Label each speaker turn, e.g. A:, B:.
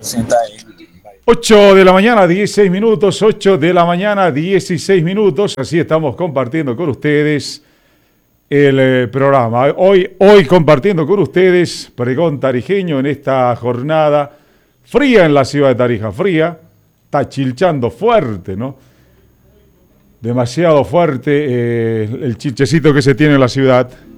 A: Senta ahí.
B: 8 de la mañana, 16 minutos, 8 de la mañana, 16 minutos. Así estamos compartiendo con ustedes el programa. Hoy compartiendo con ustedes Pregón Tarijeño en esta jornada fría en la ciudad de Tarija. Fría, está chilchando fuerte, ¿no? Demasiado fuerte el chilchecito que se tiene en la ciudad.